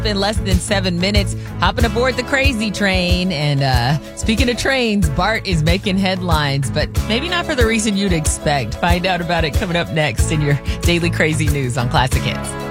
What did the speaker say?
in less than 7 minutes. Hopping aboard the crazy train. And speaking of trains, Bart is making headlines, but maybe not for the reason you'd expect. Find out about it coming up next in your Daily Crazy News on Classic Hits.